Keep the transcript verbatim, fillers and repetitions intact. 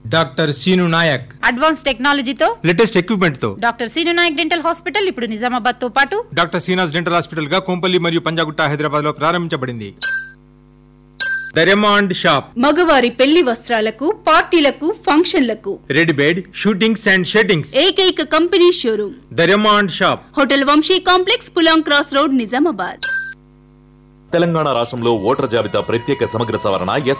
Doctor scene Naik. Advance టెక్నాలజీతో latest equipment తో doctor scene Naik dental hospital ఇప్పుడు నిజామాబాద్ తో పాటు డాక్టర్ సీనాస్ డెంటల్ హాస్పిటల్ గా కొంపల్లి మరియు పంజాగుట్ట హైదరాబాద్ లో ప్రారంభించబడింది. దర్యమాండ్ షాప్ మగవారి పెళ్లి వస్త్రాలకు, పార్టీలకు, ఫంక్షన్లకు రెడ్ బెడ్, షూటింగ్స్ అండ్ షెట్టింగ్స్ ఏకైక company showroom దర్యమాండ్ shop, hotel Vamsi complex, Pulang cross road, Nizamabad. Telangana రాష్ట్రంలో ఓటర్ జాబితా ప్రత్యేక సమగ్ర సవరణ